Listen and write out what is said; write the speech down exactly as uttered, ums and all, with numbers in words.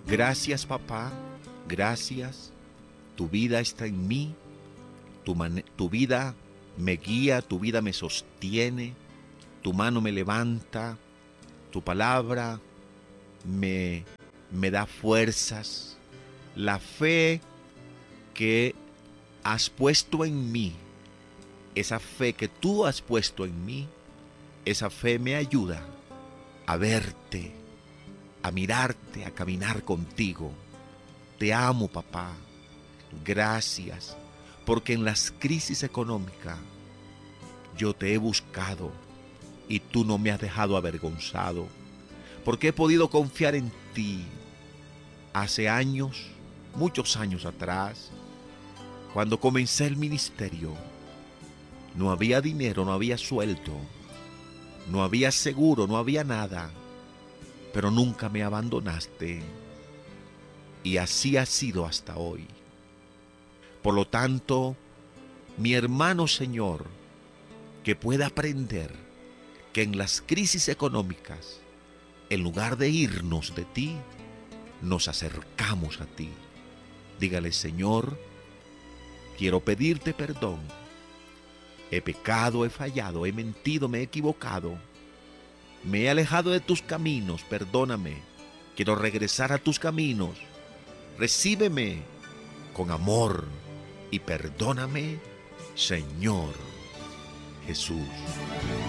Gracias, papá, gracias. Tu vida está en mí, tu, tu vida me guía, tu vida me sostiene, tu mano me levanta, tu palabra me, me da fuerzas. La fe que has puesto en mí, esa fe que tú has puesto en mí, esa fe me ayuda a verte, a mirarte, a caminar contigo. Te amo, papá. Gracias, porque en las crisis económicas yo te he buscado y tú no me has dejado avergonzado, porque he podido confiar en ti. Hace años, muchos años atrás, cuando comencé el ministerio, no había dinero, no había sueldo, no había seguro, no había nada, pero nunca me abandonaste y así ha sido hasta hoy. Por lo tanto, mi hermano Señor, que pueda aprender que en las crisis económicas, en lugar de irnos de ti, nos acercamos a ti. Dígale: Señor, quiero pedirte perdón. He pecado, he fallado, he mentido, me he equivocado. Me he alejado de tus caminos, perdóname. Quiero regresar a tus caminos. Recíbeme con amor y perdóname, Señor Jesús.